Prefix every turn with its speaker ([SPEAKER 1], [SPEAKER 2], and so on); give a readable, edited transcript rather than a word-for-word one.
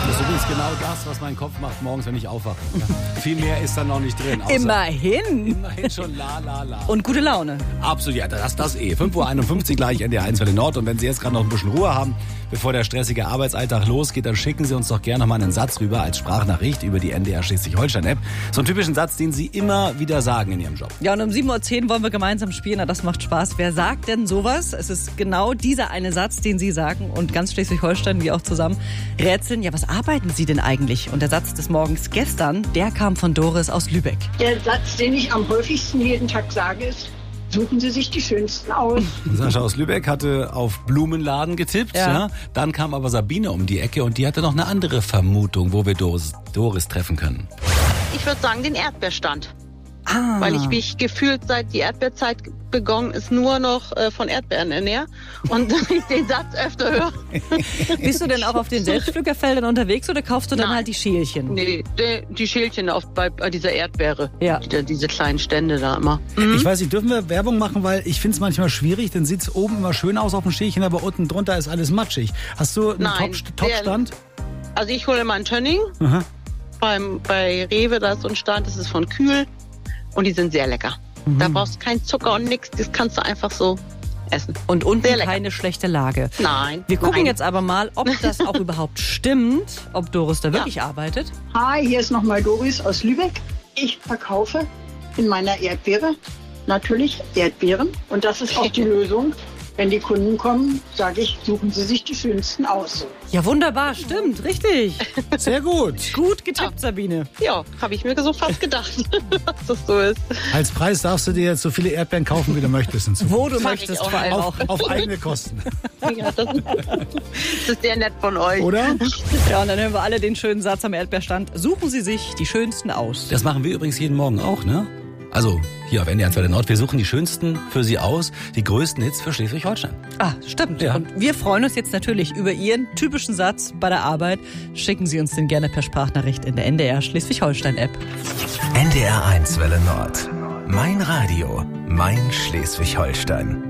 [SPEAKER 1] Das ist übrigens genau das, was mein Kopf macht morgens, wenn ich aufwache. Ja. Viel mehr ist da noch nicht drin.
[SPEAKER 2] Immerhin
[SPEAKER 1] schon la.
[SPEAKER 2] Und gute Laune.
[SPEAKER 1] Absolut, ja, das 5:51 Uhr gleich NDR 1 Welle Nord. Und wenn Sie jetzt gerade noch ein bisschen Ruhe haben, bevor der stressige Arbeitsalltag losgeht, dann schicken Sie uns doch gerne noch mal einen Satz rüber als Sprachnachricht über die NDR Schleswig-Holstein-App. So einen typischen Satz, den Sie immer wieder sagen in Ihrem Job.
[SPEAKER 2] Ja, und um 7:10 Uhr wollen wir gemeinsam spielen. Na, das macht Spaß. Wer sagt denn sowas? Es ist genau dieser eine Satz, den Sie sagen. Und ganz Schleswig-Holstein, wir auch zusammen, rätseln. Ja, was arbeiten Sie denn eigentlich? Und der Satz des Morgens gestern, der kam von Doris aus Lübeck.
[SPEAKER 3] Der Satz, den ich am häufigsten jeden Tag sage, ist: Suchen Sie sich die schönsten aus.
[SPEAKER 1] Sascha aus Lübeck hatte auf Blumenladen getippt. Ja. Dann kam aber Sabine um die Ecke und die hatte noch eine andere Vermutung, wo wir Doris treffen können.
[SPEAKER 4] Ich würde sagen, den Erdbeerstand.
[SPEAKER 2] Ah.
[SPEAKER 4] Weil ich mich gefühlt, seit die Erdbeerzeit begonnen ist, nur noch von Erdbeeren ernähre und ich den Satz öfter höre.
[SPEAKER 2] Bist du denn auch auf den Selbstpflückerfeldern unterwegs oder kaufst du dann halt die Schälchen?
[SPEAKER 4] Nee, die Schälchen bei dieser Erdbeere.
[SPEAKER 2] Ja.
[SPEAKER 4] Diese kleinen Stände da immer.
[SPEAKER 5] Ich weiß nicht, dürfen wir Werbung machen, weil ich finde es manchmal schwierig, dann sieht es oben immer schön aus auf dem Schälchen, aber unten drunter ist alles matschig. Hast du einen Top-Stand?
[SPEAKER 4] Also ich hole immer einen Tönning.
[SPEAKER 5] Aha.
[SPEAKER 4] Bei Rewe, da ist so ein Stand, das ist von Kühl und die sind sehr lecker. Da brauchst du keinen Zucker und nichts, das kannst du einfach so essen.
[SPEAKER 2] Und unten keine schlechte Lage.
[SPEAKER 4] Nein.
[SPEAKER 2] Wir gucken jetzt aber mal, ob das auch überhaupt stimmt, ob Doris da wirklich arbeitet.
[SPEAKER 3] Hi, hier ist nochmal Doris aus Lübeck. Ich verkaufe in meiner Erdbeere natürlich Erdbeeren. Und das ist auch die Lösung. Wenn die Kunden kommen, sage ich, suchen Sie sich die schönsten aus.
[SPEAKER 2] Ja, wunderbar, stimmt, richtig.
[SPEAKER 5] Sehr gut.
[SPEAKER 2] Gut getippt, Sabine.
[SPEAKER 4] Ja, habe ich mir so fast gedacht, dass das so ist.
[SPEAKER 5] Als Preis darfst du dir jetzt so viele Erdbeeren kaufen, wie du möchtest.
[SPEAKER 2] Wo du
[SPEAKER 4] Mach
[SPEAKER 2] möchtest,
[SPEAKER 4] ich auch.
[SPEAKER 2] vor allem auch.
[SPEAKER 5] Auf eigene Kosten.
[SPEAKER 4] Ja, das ist sehr nett von euch.
[SPEAKER 5] Oder?
[SPEAKER 2] Ja, und dann hören wir alle den schönen Satz am Erdbeerstand. Suchen Sie sich die schönsten aus.
[SPEAKER 1] Das machen wir übrigens jeden Morgen auch, ne? Also hier auf NDR 1 Welle Nord. Wir suchen die schönsten für Sie aus, die größten Hits für Schleswig-Holstein.
[SPEAKER 2] Ah, stimmt.
[SPEAKER 1] Ja.
[SPEAKER 2] Und wir freuen uns jetzt natürlich über Ihren typischen Satz bei der Arbeit. Schicken Sie uns den gerne per Sprachnachricht in der NDR Schleswig-Holstein-App.
[SPEAKER 6] NDR 1 Welle Nord. Mein Radio, mein Schleswig-Holstein.